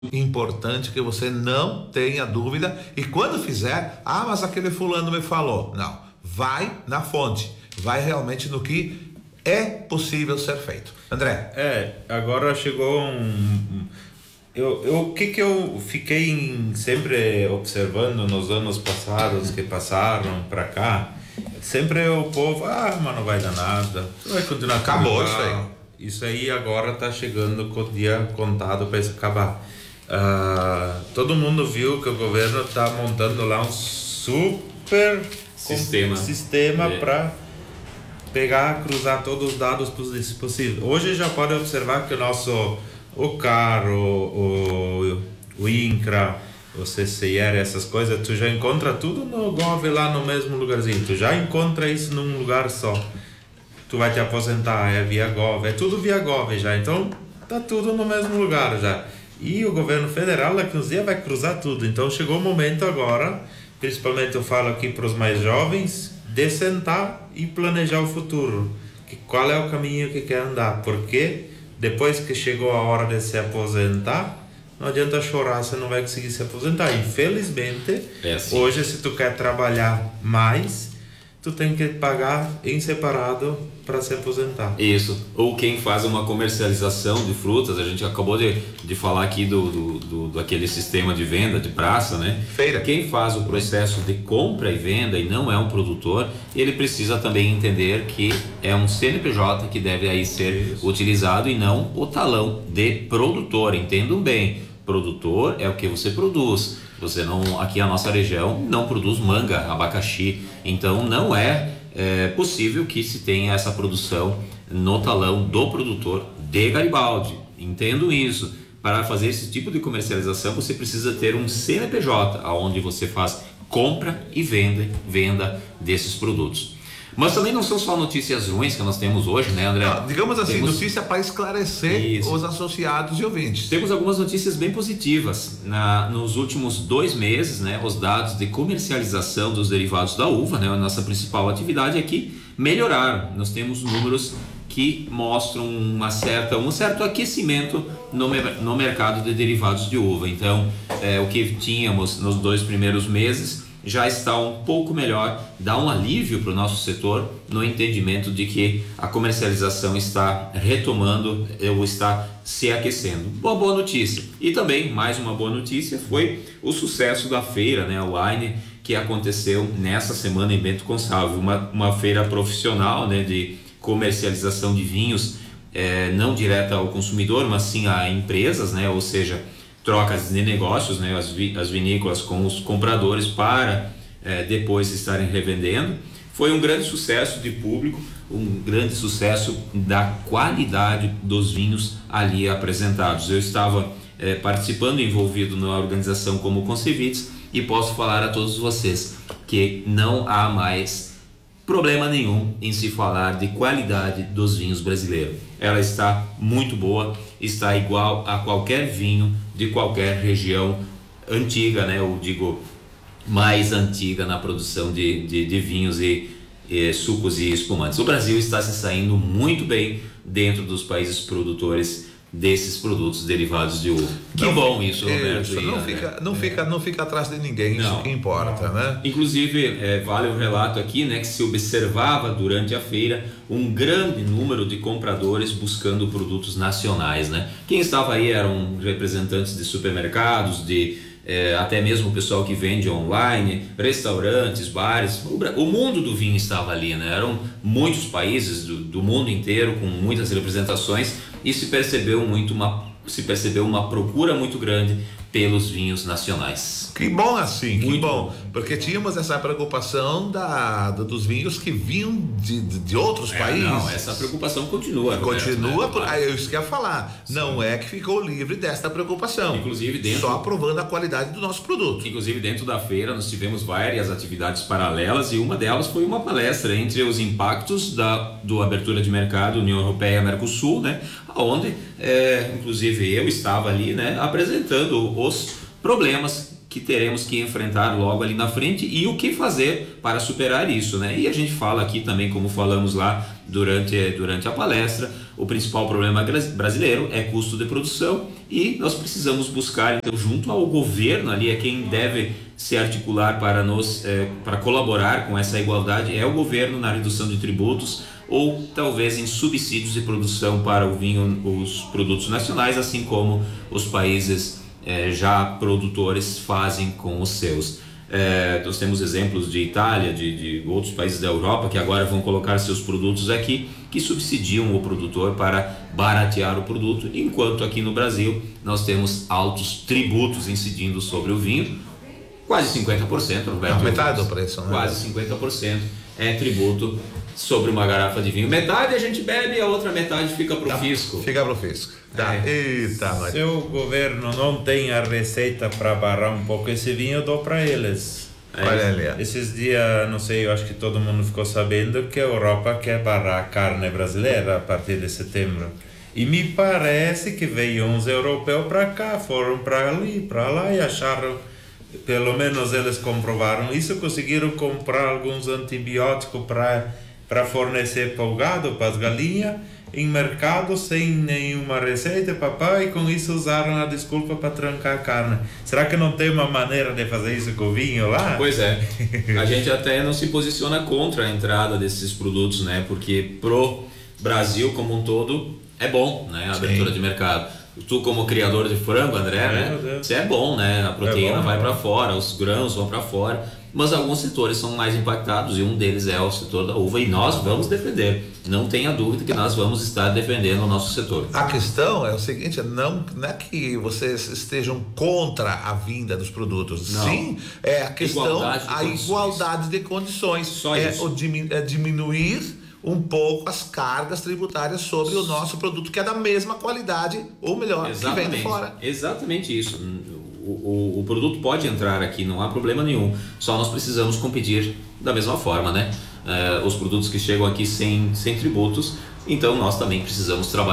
importante que você não tenha dúvida, e quando fizer, mas aquele fulano me falou. Não, vai na fonte, vai realmente no que é possível ser feito. André? Agora chegou o que eu fiquei sempre observando nos anos passados que passaram para cá, sempre o povo, mas não vai dar nada, vai continuar. Acabou isso aí. Isso aí agora tá chegando com o dia contado para isso acabar. Todo mundo viu que o governo tá montando lá um super sistema para pegar, cruzar todos os dados possíveis. Hoje já pode observar que o CAR, o INCRA, o CCIR, essas coisas, tu já encontra tudo no Gov lá no mesmo lugarzinho, tu já encontra isso num lugar só. Tu vai te aposentar, é via Gov, é tudo via Gov já, então tá tudo no mesmo lugar já. E o governo federal daqui uns dias vai cruzar tudo, então chegou o momento agora, principalmente eu falo aqui para os mais jovens, de sentar e planejar o futuro, qual é o caminho que quer andar, porque depois que chegou a hora de se aposentar, não adianta chorar, você não vai conseguir se aposentar. Infelizmente, assim. Hoje se tu quer trabalhar mais, tu tem que pagar em separado para se aposentar. Isso. Ou quem faz uma comercialização de frutas, a gente acabou de falar aqui daquele sistema de venda de praça, né? Feira. Quem faz o processo de compra e venda e não é um produtor, ele precisa também entender que é um CNPJ que deve aí ser utilizado e não o talão de produtor. Entendam bem, produtor é o que você produz. Você não, aqui a nossa região não produz manga, abacaxi, então não é possível que se tenha essa produção no talão do produtor de Garibaldi. Entendo isso. Para fazer esse tipo de comercialização, você precisa ter um CNPJ, onde você faz compra e venda desses produtos. Mas também não são só notícias ruins que nós temos hoje, né, André? Digamos assim, notícia para esclarecer os associados e ouvintes. Temos algumas notícias bem positivas. Nos últimos 2 meses, né, os dados de comercialização dos derivados da uva, né, a nossa principal atividade aqui, melhoraram. Nós temos números que mostram um certo aquecimento no mercado de derivados de uva. Então, o que tínhamos nos 2 primeiros meses já está um pouco melhor, dá um alívio para o nosso setor no entendimento de que a comercialização está retomando ou está se aquecendo. Boa notícia. E também, mais uma boa notícia, foi o sucesso da feira, né, o Wine, que aconteceu nessa semana em Bento Gonçalves, uma feira profissional, né, de comercialização de vinhos, não direta ao consumidor, mas sim a empresas, né, ou seja, trocas de negócios, né, as vinícolas com os compradores para depois estarem revendendo. Foi um grande sucesso de público, um grande sucesso da qualidade dos vinhos ali apresentados. Eu estava participando, envolvido na organização como Concevites, e posso falar a todos vocês que não há mais problema nenhum em se falar de qualidade dos vinhos brasileiros. Ela está muito boa, está igual a qualquer vinho de qualquer região antiga, né? Eu digo mais antiga na produção de vinhos e sucos e espumantes. O Brasil está se saindo muito bem dentro dos países produtores desses produtos derivados de uva. Que bom isso, Roberto. Isso, não fica atrás de ninguém, isso que importa, né? Inclusive, vale o relato aqui, né, que se observava durante a feira um grande número de compradores buscando produtos nacionais, né? Quem estava aí eram representantes de supermercados, até mesmo o pessoal que vende online, restaurantes, bares. O mundo do vinho estava ali, né? Eram muitos países do mundo inteiro com muitas representações, e se percebeu uma procura muito grande pelos vinhos nacionais. Que bom assim, Muito que bom, porque tínhamos essa preocupação dos vinhos que vinham de outros países. Não, essa preocupação continua. Continua, Roberto, né? eu isso que ia falar. Sim. Não é que ficou livre desta preocupação. Inclusive só aprovando a qualidade do nosso produto. Inclusive dentro da feira nós tivemos várias atividades paralelas, e uma delas foi uma palestra entre os impactos do abertura de mercado União Europeia-Mercosul, né? Onde inclusive eu estava ali, né, apresentando os problemas que teremos que enfrentar logo ali na frente e o que fazer para superar isso, né? E a gente fala aqui também, como falamos lá durante a palestra, o principal problema brasileiro é custo de produção e nós precisamos buscar, então, junto ao governo ali, é quem deve se articular para colaborar com essa igualdade, é o governo na redução de tributos ou talvez em subsídios de produção para o vinho, os produtos nacionais, assim como os países já produtores fazem com os seus. Nós temos exemplos de Itália, de outros países da Europa que agora vão colocar seus produtos aqui, que subsidiam o produtor para baratear o produto, enquanto aqui no Brasil nós temos altos tributos incidindo sobre o vinho, quase 50%, Roberto. Metade do preço, né? Quase 50% é tributo sobre uma garrafa de vinho. Metade a gente bebe e a outra metade fica pro fisco. Fica pro fisco. Eita, mas... Se o governo não tem a receita para barrar um pouco esse vinho, eu dou para eles. Olha ali. Esses dias, não sei, eu acho que todo mundo ficou sabendo que a Europa quer barrar a carne brasileira a partir de setembro. E me parece que veio uns europeus para cá, foram para lá e acharam, pelo menos eles comprovaram isso, conseguiram comprar alguns antibióticos para fornecer para o gado, para as galinhas, em mercado sem nenhuma receita, papai, e com isso usaram a desculpa para trancar a carne. Será que não tem uma maneira de fazer isso com o vinho lá? Pois é, a gente até não se posiciona contra a entrada desses produtos, né? Porque pro Brasil como um todo é bom, né? A abertura de mercado. Tu como criador de frango, André, né? Isso é bom, né? A proteína vai para fora, os grãos vão para fora. Mas alguns setores são mais impactados e um deles é o setor da uva e nós vamos defender. Não tenha dúvida que nós vamos estar defendendo o nosso setor. A questão é o seguinte, não é que vocês estejam contra a vinda dos produtos. Não. Sim, é a questão, igualdade de condições. Só isso. Diminuir um pouco as cargas tributárias sobre o nosso produto, que é da mesma qualidade, ou melhor, que vem de fora. Exatamente isso. O produto pode entrar aqui, não há problema nenhum, só nós precisamos competir da mesma forma, né? Os produtos que chegam aqui sem tributos, então nós também precisamos trabalhar